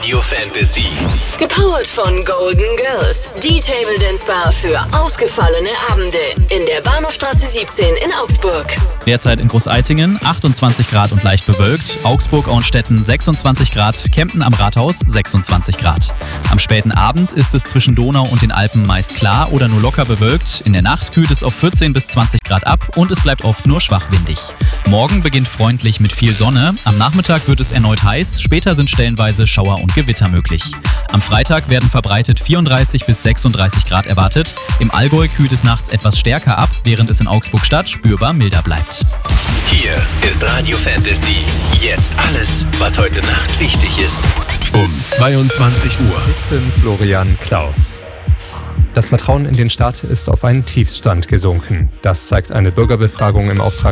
Radio Fantasy. Gepowert von Golden Girls, die Table Dance Bar für ausgefallene Abende in der Bahnhofstraße 17 in Augsburg. Derzeit in Großeitingen 28 Grad und leicht bewölkt, Augsburg-Auenstetten 26 Grad, Kempten am Rathaus 26 Grad. Am späten Abend ist es zwischen Donau und den Alpen meist klar oder nur locker bewölkt. In der Nacht kühlt es auf 14 bis 20 Grad ab und es bleibt oft nur schwach windig. Morgen beginnt freundlich mit viel Sonne, am Nachmittag wird es erneut heiß, später sind stellenweise Schauer und Gewitter möglich. Am Freitag werden verbreitet 34 bis 36 Grad erwartet. Im Allgäu kühlt es nachts etwas stärker ab, während es in Augsburg-Stadt spürbar milder bleibt. Hier ist Radio Fantasy. Jetzt alles, was heute Nacht wichtig ist. Um 22 Uhr. Ich bin Florian Klaus. Das Vertrauen in den Staat ist auf einen Tiefstand gesunken. Das zeigt eine Bürgerbefragung im Auftrag